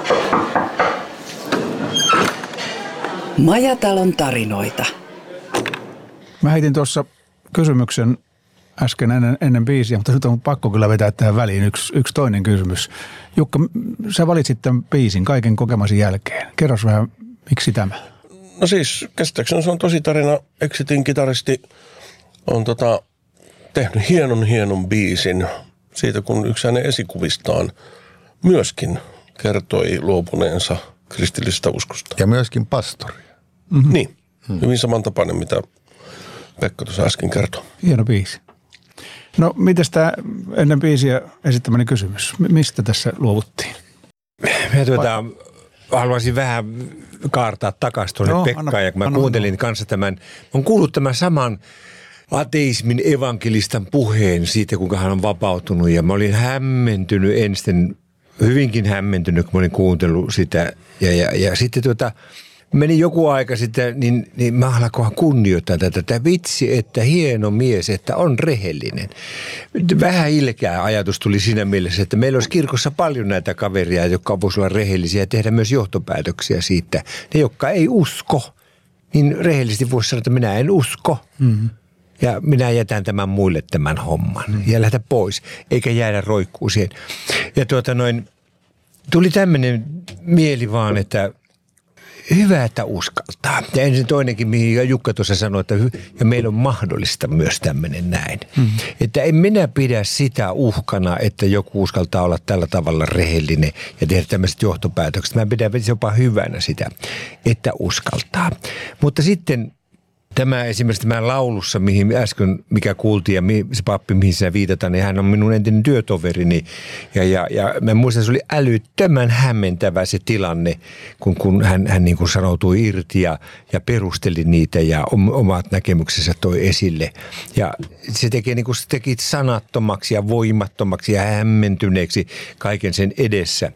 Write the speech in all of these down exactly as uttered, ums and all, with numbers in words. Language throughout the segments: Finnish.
Majatalon tarinoita. Mä heitin tuossa kysymyksen äsken ennen, ennen biisiä, mutta nyt on pakko kyllä vetää tähän väliin yksi, yksi toinen kysymys. Jukka, sä valitsit tämän biisin kaiken kokemasi jälkeen. Kerros vähän, miksi tämä? No siis, käsittääkseni se on tosi tarina. Exitin kitaristi on tota, tehnyt hienon hienon biisin siitä, kun yksi hänen esikuvistaan myöskin kertoi luopuneensa kristillisestä uskosta. Ja myöskin pastori. Mm-hmm. Niin, mm-hmm. Hyvin samantapainen, mitä Pekka tuossa äsken kertoi. Hieno biisi. No, mites tämä ennen biisiä esittämäni kysymys? Mistä tässä luovuttiin? Mä tuota, haluaisin vähän kaartaa takaisin tuonne no, Pekkaan. Anna, ja kun mä anna, kuuntelin anna. kanssa tämän, mä oon kuullut tämän saman ateismin evankelistan puheen siitä, kuinka hän on vapautunut. Ja mä olin hämmentynyt ensin, hyvinkin hämmentynyt, kun mä olin kuuntellut sitä. Ja, ja, ja sitten tuota... Meni joku aika sitten, niin, niin mä alkoin kunnioittaa tätä. Tämä vitsi, että hieno mies, että on rehellinen. Vähän ilkeä ajatus tuli siinä mielessä, että meillä olisi kirkossa paljon näitä kaveria, jotka voisivat olla rehellisiä ja tehdä myös johtopäätöksiä siitä. Ne, jotka ei usko, niin rehellisesti voisi sanoa, että minä en usko. Mm-hmm. Ja minä jätän tämän muille tämän homman mm-hmm. ja lähtä pois, eikä jäädä roikkuu siihen. Ja tuota noin, tuli tämmöinen mieli vaan, että hyvä, että uskaltaa. Ja ensin toinenkin, mihin Jukka tuossa sanoi, että hy- ja meillä on mahdollista myös tämmöinen näin. Mm-hmm. Että en minä pidä sitä uhkana, että joku uskaltaa olla tällä tavalla rehellinen ja tehdä tämmöiset johtopäätökset. Mä pidän jopa hyvänä sitä, että uskaltaa. Mutta sitten tämä esimerkiksi tämä laulussa, mihin äsken, mikä kuultiin ja se pappi, mihin sinä viitataan, niin hän on minun entinen työtoverini. Ja, ja, ja mä muistan, että se oli älyttömän hämmentävä se tilanne, kun, kun hän, hän niin kuin sanoutui irti ja, ja perusteli niitä ja omat näkemyksensä toi esille. Ja se teki, niin kuin, se teki sanattomaksi ja voimattomaksi ja hämmentyneeksi kaiken sen edessä.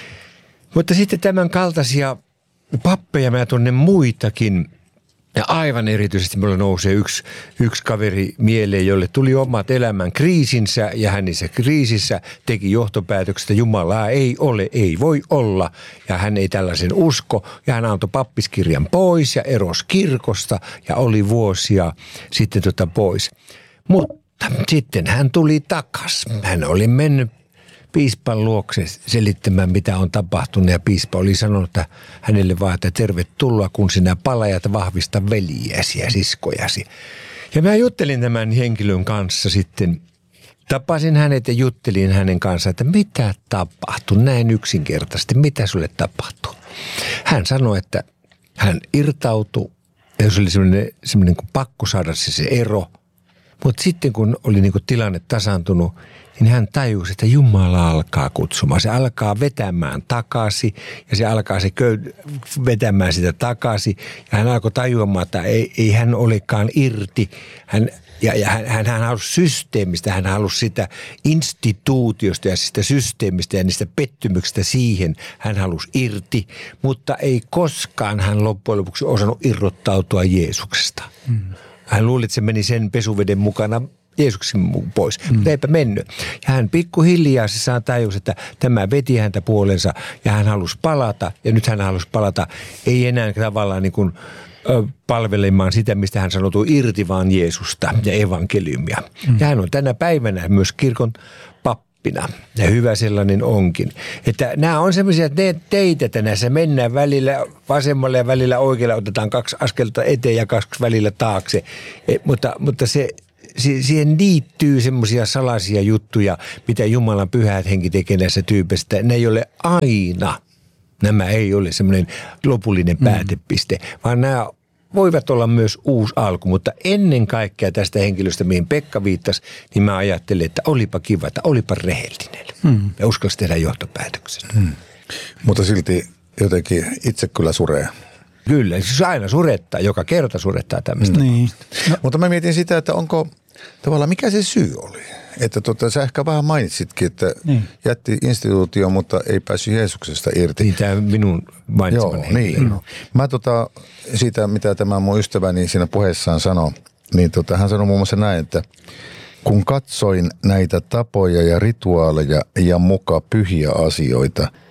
Mutta sitten tämän kaltaisia pappeja mä tunnen muitakin. Ja aivan erityisesti minulla nousee yksi, yksi kaveri mieleen, jolle tuli omat elämän kriisinsä ja hän niissä kriisissä teki johtopäätöksestä, Jumalaa ei ole, ei voi olla ja hän ei tällaisen usko ja hän antoi pappiskirjan pois ja erosi kirkosta ja oli vuosia sitten tota pois. Mutta sitten hän tuli takas. Hän oli mennyt piispan luokse selittämään, mitä on tapahtunut, ja piispa oli sanonut että hänelle vaan, että tervetuloa, kun sinä palajat vahvista veljiäsi ja siskojasi. Ja mä juttelin tämän henkilön kanssa sitten, tapasin hänet ja juttelin hänen kanssaan, että mitä tapahtui näin yksinkertaisesti, mitä sulle tapahtui. Hän sanoi, että hän irtautui, ja se oli semmoinen, semmoinen kuin pakko saada se, se ero, mutta sitten kun oli niin kuin tilanne tasaantunut, niin hän tajusi, että Jumala alkaa kutsumaan. Se alkaa vetämään takaisin ja se alkaa se köy- vetämään sitä takaisin. Ja hän alkoi tajuamaan, että ei, ei hän olekaan irti. Hän, ja ja hän, hän, hän halusi systeemistä, hän halusi sitä instituutiosta ja sitä systeemistä ja niistä pettymyksistä siihen. Hän halusi irti, mutta ei koskaan hän loppujen lopuksi osannut irrottautua Jeesuksesta. Hmm. Hän luuli, että se meni sen pesuveden mukana Jeesuksen pois, mm. mutta eipä mennyt. Ja hän pikkuhiljaa se saa tajus, että tämä veti häntä puolensa ja hän halusi palata. Ja nyt hän halusi palata, ei enää tavallaan niin kuin ö, palvelemaan sitä, mistä hän sanoutui irti, vaan Jeesusta ja evankeliumia. Mm. Ja hän on tänä päivänä myös kirkon pappina. Ja hyvä sellainen onkin. Että nämä on semmoisia teitä, että näissä mennään välillä vasemmalle ja välillä oikealle, otetaan kaksi askelta eteen ja kaksi välillä taakse. E, mutta, mutta se... Siihen liittyy semmoisia salaisia juttuja, mitä Jumalan pyhät henki tekee näissä tyypeistä. Ne ei ole aina, nämä ei ole semmoinen lopullinen päätepiste, mm. vaan nämä voivat olla myös uusi alku. Mutta ennen kaikkea tästä henkilöstä, mihin Pekka viittasi, niin mä ajattelin, että olipa kiva, että olipa rehellinen. Mm. Ja uskalsi tehdä johtopäätöksen. Mm. Mutta silti jotenkin itse kyllä suree. Kyllä, se aina surettaa, joka kerta surettaa tämmöistä. Niin. No. Mutta mä mietin sitä, että onko tavallaan, mikä se syy oli? Että tota, sä ehkä vähän mainitsitkin, että niin. jätti instituutio, mutta ei päässyt Jeesuksesta irti. Niin, tämä minun mainitsemani. Joo, niin. No. Mä tota, siitä, mitä tämä mun ystäväni siinä puheessaan sanoi, niin tota, hän sanoi muun muassa näin, että kun katsoin näitä tapoja ja rituaaleja ja muka pyhiä asioita,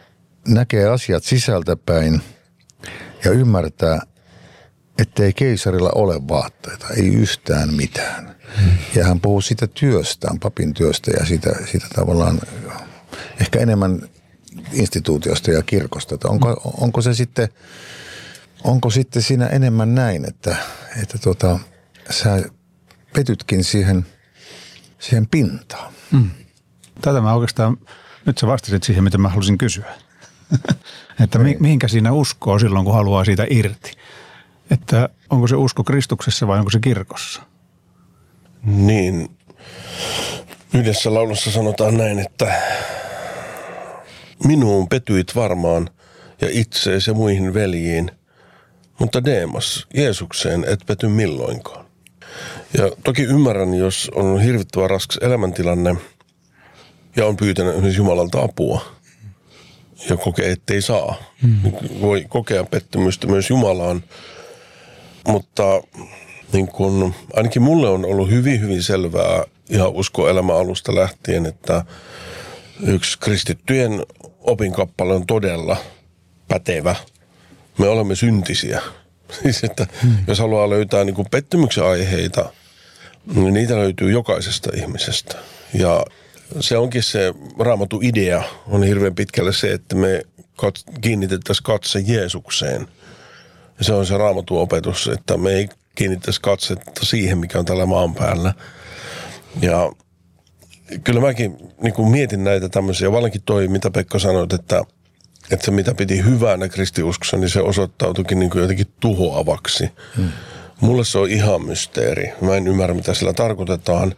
näkee asiat sisältäpäin ja ymmärtää, ettei keisarilla ole vaatteita, ei yhtään mitään. Hmm. Ja hän puhuu siitä työstään, papin työstä ja siitä, siitä tavallaan ehkä enemmän instituutiosta ja kirkosta. Onko, onko se sitten, onko sitten siinä enemmän näin, että, että tota, sä petytkin siihen, siihen pintaan? Hmm. Tätä mä oikeastaan, nyt sä vastasit siihen, mitä mä halusin kysyä. Että mi, mihinkä siinä uskoo silloin, kun haluaa siitä irti? Että onko se usko Kristuksessa vai onko se kirkossa? Niin, yhdessä laulussa sanotaan näin, että minuun petyit varmaan ja itseesi ja muihin veljiin, mutta Deemas, Jeesukseen et pety milloinkaan. Ja toki ymmärrän, jos on hirvittävä raskas elämäntilanne ja on pyytänyt esimerkiksi Jumalalta apua ja kokee, ettei saa. Hmm. Voi kokea pettymystä myös Jumalaan, mutta niin kun, ainakin mulle on ollut hyvin, hyvin selvää ihan uskoelämän alusta lähtien, että yksi kristittyjen opinkappale on todella pätevä. Me olemme syntisiä. Siis, että hmm. jos haluaa löytää niin kuin pettymyksen aiheita, niin niitä löytyy jokaisesta ihmisestä. Ja se onkin se Raamatun idea, on hirveän pitkälle se, että me kiinnitettäisiin katse Jeesukseen. Ja se on se Raamatun opetus, että me ei kiinnittäisi katsetta siihen, mikä on tällä maan päällä. Ja kyllä mäkin niin kuin mietin näitä tämmöisiä, vallankin toi, mitä Pekka sanoit, että, että se mitä piti hyvänä kristiuskossa, niin se osoittautuikin niin kuin jotenkin tuhoavaksi. Hmm. Mulle se on ihan mysteeri. Mä en ymmärrä, mitä sillä tarkoitetaan.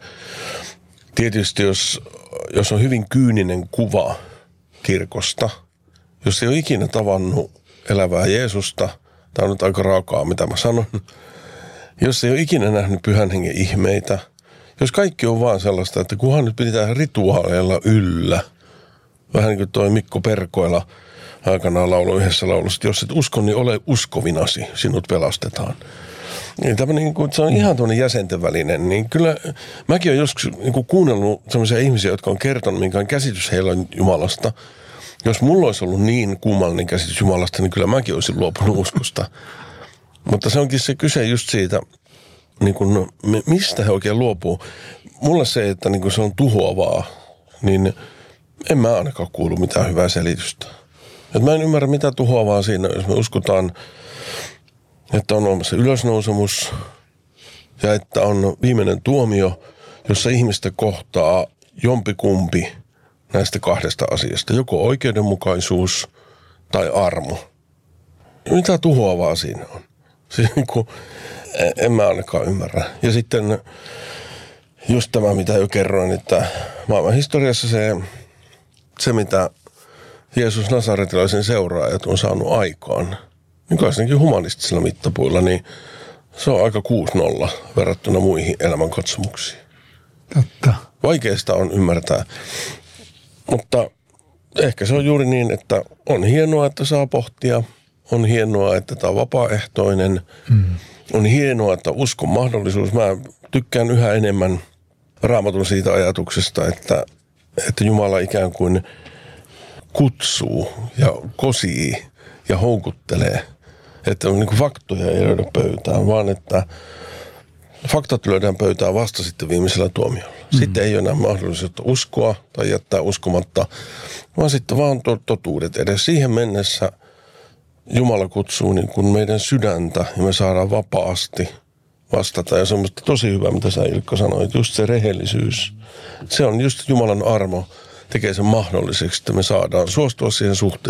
Tietysti jos, jos on hyvin kyyninen kuva kirkosta, jos ei ole ikinä tavannut elävää Jeesusta, tämä on nyt aika raakaa, mitä mä sanon, jos ei ole ikinä nähnyt pyhän hengen ihmeitä, jos kaikki on vaan sellaista, että kunhan nyt pidetään rituaaleilla yllä, vähän niin kuin toi Mikko Perkoila aikanaan lauloi yhdessä laulussa, että jos et usko, niin ole uskovinasi, sinut pelastetaan. Niin tämmöinen, niin kuin, se on ihan tuonne jäsenten välinen, niin kyllä mäkin olen joskus niin kuin kuunnellut sellaisia ihmisiä, jotka on kertonut, minkä on käsitys heillä on Jumalasta. Jos mulla olisi ollut niin kummallinen käsitys Jumalasta, niin kyllä mäkin olisin luopunut uskosta. Mutta se onkin se kyse just siitä, niin kuin, no, mistä he oikein luopuu. Mulle se, että niin kuin se on tuhoavaa, niin en mä ainakaan kuulu mitään hyvää selitystä. Et mä en ymmärrä mitä tuhoavaa siinä, jos me uskotaan, että on olemassa ylösnousemus ja että on viimeinen tuomio, jossa ihmistä kohtaa jompikumpi näistä kahdesta asiasta. Joko oikeudenmukaisuus tai armo. Mitä tuhoavaa siinä on? Siis niin kuin, en mä ainakaan ymmärrä. Ja sitten just tämä, mitä jo kerroin, että maailman historiassa se, se mitä Jeesus Nasaretilaisen seuraajat on saanut aikaan, niin kai humanistisilla mittapuilla, niin se on aika kuusi nolla verrattuna muihin elämänkatsomuksiin. Totta. Vaikeasta on ymmärtää. Mutta ehkä se on juuri niin, että on hienoa, että saa pohtia. On hienoa, että tämä on vapaaehtoinen. Mm. On hienoa, että uskon mahdollisuus. Mä tykkään yhä enemmän Raamatun siitä ajatuksesta, että, että Jumala ikään kuin kutsuu ja kosii ja houkuttelee. Että on niin kuin faktoja ei löydä pöytään, vaan että faktat löydään pöytään vasta sitten viimeisellä tuomiolla. Mm. Sitten ei ole enää mahdollisuutta uskoa tai jättää uskomatta, vaan sitten vaan totuudet. Edes siihen mennessä Jumala kutsuu niin kuin meidän sydäntä ja me saadaan vapaasti vastata. Ja semmoista tosi hyvää, mitä sä Ilkka sanoit, just se rehellisyys. Se on just Jumalan armo, tekee sen mahdolliseksi, että me saadaan suostua siihen suhteeseen.